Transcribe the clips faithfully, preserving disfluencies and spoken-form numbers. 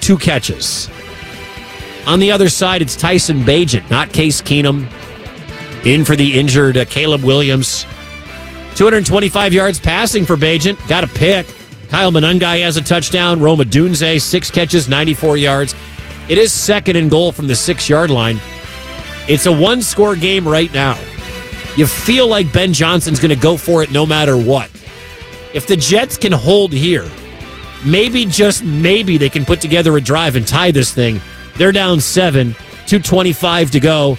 two catches. On the other side, it's Tyson Bagent, not Case Keenum. In for the injured uh, Caleb Williams. two hundred twenty-five yards passing for Bagent. Got a pick. Kyle Monangai has a touchdown. Roma Dunze, six catches, ninety-four yards. It is second and goal from the six-yard line. It's a one-score game right now. You feel like Ben Johnson's going to go for it no matter what. If the Jets can hold here, maybe, just maybe, they can put together a drive and tie this thing. They're down seven, two twenty-five to go,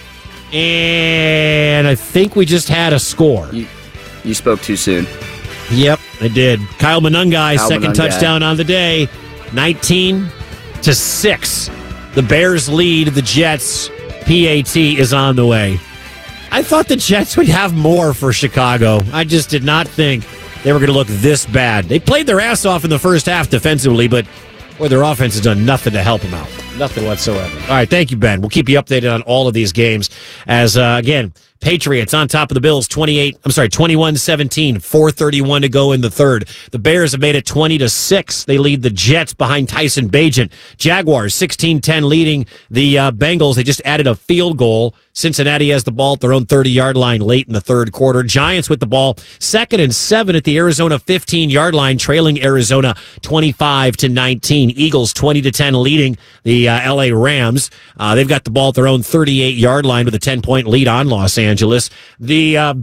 and I think we just had a score. You, you spoke too soon. Yep, I did. Kyle Monangai, Kyle second Monangai. touchdown on the day, nineteen to six. The Bears lead the Jets. P A T is on the way. I thought the Jets would have more for Chicago. I just did not think they were going to look this bad. They played their ass off in the first half defensively, but boy, their offense has done nothing to help them out. Nothing whatsoever. All right, thank you, Ben. We'll keep you updated on all of these games as, uh, again, Patriots on top of the Bills, twenty-eight, I'm sorry, twenty-one seventeen, four thirty-one to go in the third. The Bears have made it twenty to six. They lead the Jets behind Tyson Bagent. Jaguars sixteen ten leading the uh, Bengals. They just added a field goal. Cincinnati has the ball at their own thirty-yard line late in the third quarter. Giants with the ball, second and seven at the Arizona fifteen-yard line, trailing Arizona twenty-five to nineteen. Eagles twenty to ten leading the uh, L A Rams. Uh, they've got the ball at their own thirty-eight-yard line with a ten-point lead on Los Angeles. The uh,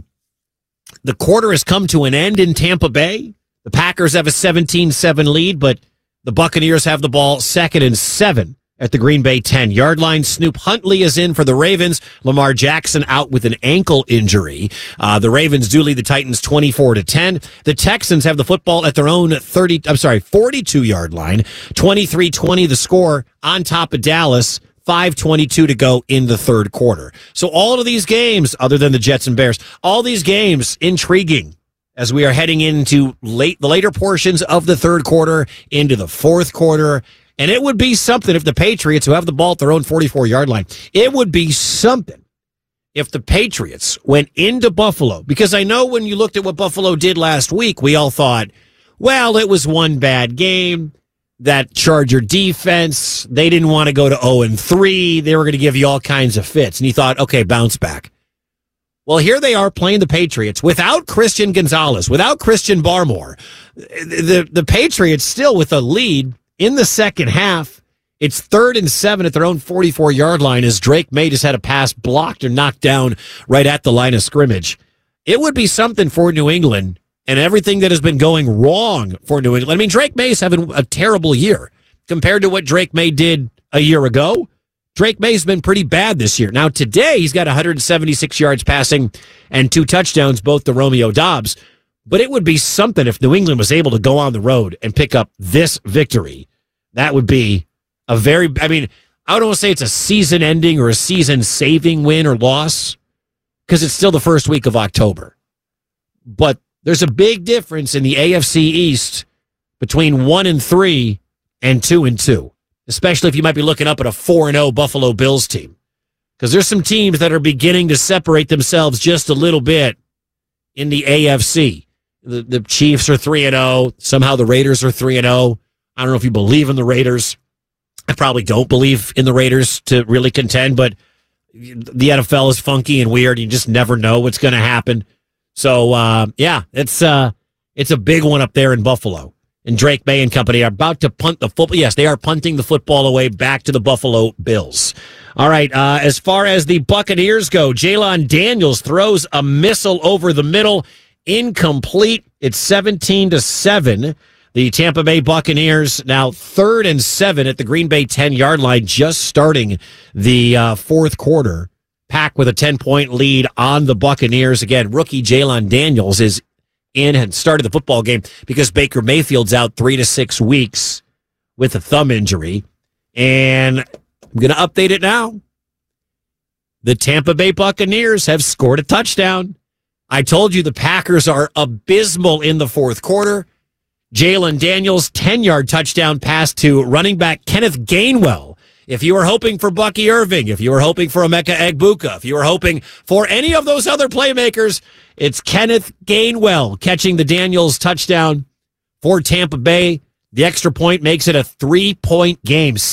the quarter has come to an end in Tampa Bay. The Packers have a seventeen seven lead, but the Buccaneers have the ball second and seven at the Green Bay ten-yard line. Snoop Huntley is in for the Ravens. Lamar Jackson out with an ankle injury. Uh, the Ravens do lead the Titans twenty-four to ten. The Texans have the football at their own thirty, I'm sorry, forty-two-yard line. twenty-three twenty the score on top of Dallas. five twenty-two to go in the third quarter. So all of these games, other than the Jets and Bears, all these games intriguing as we are heading into late the later portions of the third quarter into the fourth quarter. And it would be something if the Patriots, who have the ball at their own forty-four-yard line, it would be something if the Patriots went into Buffalo. Because I know when you looked at what Buffalo did last week, we all thought, well, it was one bad game. That Charger defense, they didn't want to go to oh and three. They were going to give you all kinds of fits. And you thought, okay, bounce back. Well, here they are playing the Patriots without Christian Gonzalez, without Christian Barmore. The, the Patriots still with a lead in the second half. It's third and seven at their own forty-four-yard line as Drake May just had a pass blocked or knocked down right at the line of scrimmage. It would be something for New England and everything that has been going wrong for New England. I mean, Drake May's having a terrible year compared to what Drake May did a year ago. Drake May's been pretty bad this year. Now, today, he's got one hundred seventy-six yards passing and two touchdowns, both to Romeo Doubs. But it would be something if New England was able to go on the road and pick up this victory. That would be a very, I mean, I don't want to say it's a season-ending or a season-saving win or loss because it's still the first week of October. But there's a big difference in the A F C East between one and three and two and two, especially if you might be looking up at a four and oh Buffalo Bills team, because there's some teams that are beginning to separate themselves just a little bit in the A F C. The, the Chiefs are three and oh. Somehow the Raiders are three and oh. I don't know if you believe in the Raiders. I probably don't believe in the Raiders to really contend, but the N F L is funky and weird. You just never know what's going to happen. So, uh, yeah, it's uh, it's a big one up there in Buffalo. And Drake May and company are about to punt the football. Yes, they are punting the football away back to the Buffalo Bills. All right, uh, as far as the Buccaneers go, Jalen Daniels throws a missile over the middle. Incomplete. It's seventeen to seven. The Tampa Bay Buccaneers now third and seven at the Green Bay ten-yard line, just starting the uh, fourth quarter. Pack with a ten-point lead on the Buccaneers. Again, rookie Jalen Daniels is in and started the football game because Baker Mayfield's out three to six weeks with a thumb injury. And I'm going to update it now. The Tampa Bay Buccaneers have scored a touchdown. I told you the Packers are abysmal in the fourth quarter. Jalen Daniels, ten-yard touchdown pass to running back Kenneth Gainwell. If you were hoping for Bucky Irving, if you were hoping for Emeka Egbuka, if you were hoping for any of those other playmakers, it's Kenneth Gainwell catching the Daniels touchdown for Tampa Bay. The extra point makes it a three-point game.